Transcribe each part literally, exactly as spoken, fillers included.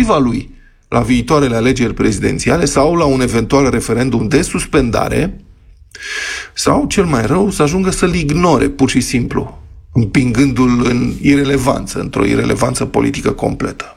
împotriva lui la viitoarele alegeri prezidențiale sau la un eventual referendum de suspendare, sau, cel mai rău, să ajungă să-l ignore, pur și simplu, împingându-l în irelevanță, într-o irelevanță politică completă.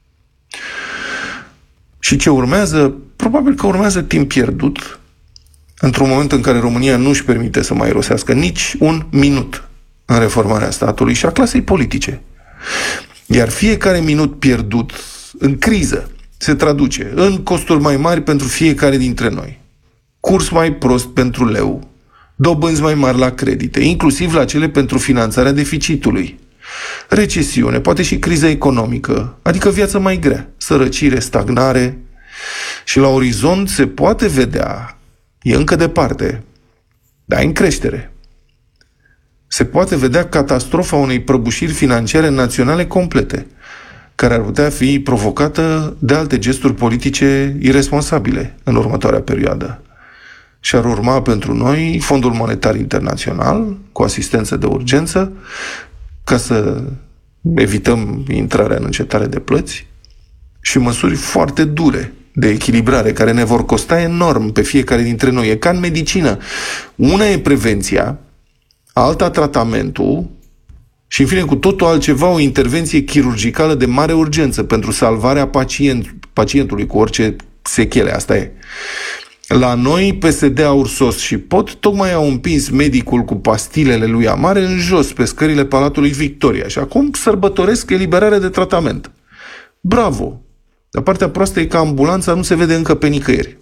Și ce urmează? Probabil că urmează timp pierdut, într-un moment în care România nu își permite să mai irosească nici un minut în reformarea statului și a clasei politice. Iar fiecare minut pierdut în criză se traduce în costuri mai mari pentru fiecare dintre noi, curs mai prost pentru leu, dobânzi mai mari la credite, inclusiv la cele pentru finanțarea deficitului, recesiune, poate și criză economică, adică viață mai grea, sărăcire, stagnare, și la orizont se poate vedea, e încă departe, dar în creștere, se poate vedea catastrofa unei prăbușiri financiare naționale complete, care ar putea fi provocată de alte gesturi politice irresponsabile în următoarea perioadă. Și ar urma pentru noi Fondul Monetar Internațional cu asistență de urgență ca să evităm intrarea în încetare de plăți și măsuri foarte dure de echilibrare care ne vor costa enorm pe fiecare dintre noi. E ca în medicină. Una e prevenția, alta tratamentul și, în fine, cu totul altceva, o intervenție chirurgicală de mare urgență pentru salvarea pacient, pacientului cu orice sechele. Asta e. La noi, P S D, Aur, S O S și P O T tocmai au împins medicul cu pastilele lui amare în jos, pe scările Palatului Victoria, și acum sărbătoresc eliberarea de tratament. Bravo! Dar partea proastă e că ambulanța nu se vede încă pe nicăieri.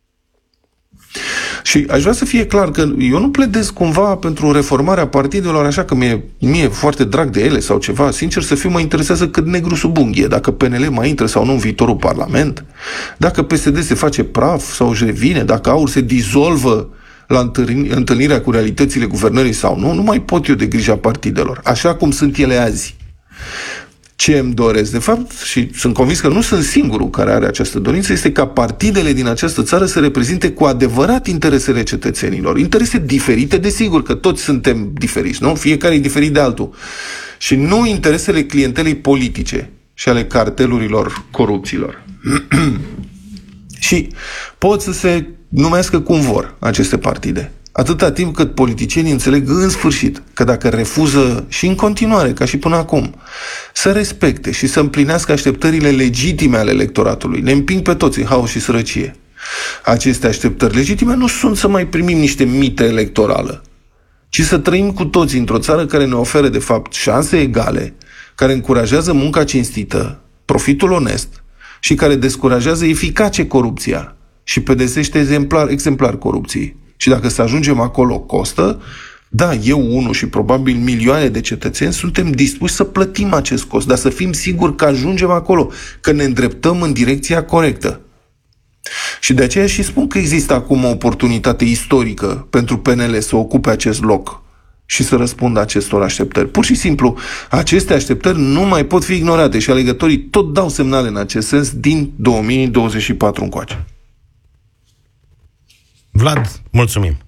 Și aș vrea să fie clar că eu nu pledez cumva pentru reformarea partidelor așa că mie, mie foarte drag de ele sau ceva. Sincer să fiu, mă interesează cât negru sub unghie, dacă P N L mai intră sau nu în viitorul Parlament, dacă P S D se face praf sau își revine, dacă Aur se dizolvă la întâlnirea cu realitățile guvernării sau nu. Nu mai pot eu de grija partidelor, așa cum sunt ele azi. Ce îmi doresc, de fapt, și sunt convins că nu sunt singurul care are această dorință, este ca partidele din această țară să reprezinte cu adevărat interesele cetățenilor. Interese diferite, desigur, că toți suntem diferiți, nu? Fiecare e diferit de altul. Și nu interesele clientelei politice și ale cartelurilor corupților. Și pot să se numească cum vor aceste partide. Atâta timp cât politicienii înțeleg în sfârșit că dacă refuză și în continuare, ca și până acum, să respecte și să împlinească așteptările legitime ale electoratului, ne împing pe toți în haos și sărăcie. Aceste așteptări legitime nu sunt să mai primim niște mită electorală, ci să trăim cu toții într-o țară care ne oferă, de fapt, șanse egale, care încurajează munca cinstită, profitul onest și care descurajează eficace corupția și pedepsește exemplar, exemplar corupției. Și dacă să ajungem acolo costă, da, eu unul și probabil milioane de cetățeni suntem dispuși să plătim acest cost, dar să fim siguri că ajungem acolo, că ne îndreptăm în direcția corectă. Și de aceea și spun că există acum o oportunitate istorică pentru P N L să ocupe acest loc și să răspundă acestor așteptări. Pur și simplu, aceste așteptări nu mai pot fi ignorate și alegătorii tot dau semnale în acest sens din două mii douăzeci și patru încoace. Vlad, mulțumim!